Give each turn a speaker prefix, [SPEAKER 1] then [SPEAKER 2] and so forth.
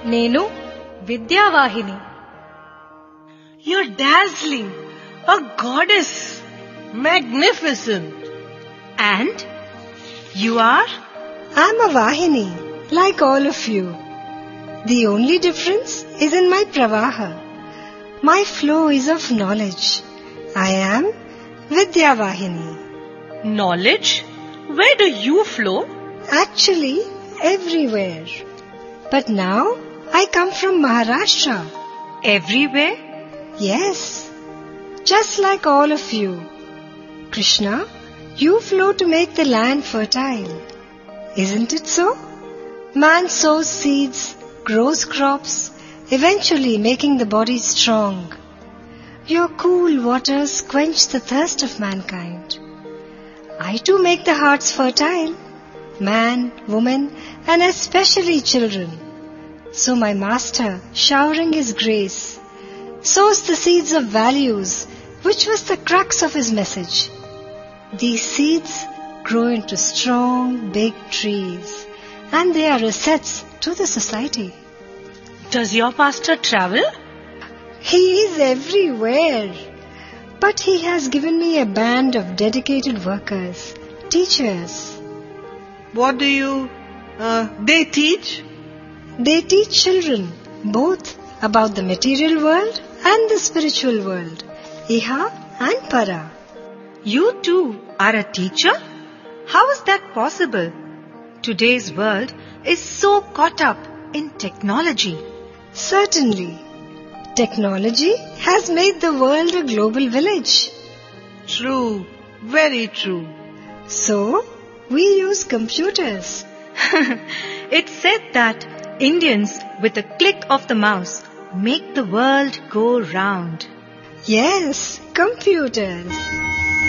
[SPEAKER 1] నేను Vidyavahini.
[SPEAKER 2] You're dazzling, a goddess, magnificent.
[SPEAKER 1] And you are?
[SPEAKER 3] I'm a Vahini, like all of you. The only difference is in my pravaha. My flow is of knowledge. I am Vidya Vahini.
[SPEAKER 2] Knowledge? Where do you flow?
[SPEAKER 3] Actually, everywhere. But now I come from Maharashtra.
[SPEAKER 1] Everywhere?
[SPEAKER 3] Yes, just like all of you. Krishna, you flow to make the land fertile. Isn't it so? Man sows seeds, grows crops, eventually making the body strong. Your cool waters quench the thirst of mankind. I too make the hearts fertile, man, woman, and especially children. So my master, showering his grace, sows the seeds of values, which was the crux of his message. These seeds grow into strong, big trees, and they are assets to the society.
[SPEAKER 2] Does your pastor travel?
[SPEAKER 3] He is everywhere. But he has given me a band of dedicated workers, teachers.
[SPEAKER 2] What do they teach?
[SPEAKER 3] They teach children both about the material world and the spiritual world, Iha and Para.
[SPEAKER 1] You too are a teacher? How is that possible? Today's world is so caught up in technology.
[SPEAKER 3] Certainly. Technology has made the world a global village.
[SPEAKER 2] True, very true.
[SPEAKER 3] So, we use computers.
[SPEAKER 1] It's said that Indians, with a click of the mouse, make the world go round.
[SPEAKER 3] Yes, computers.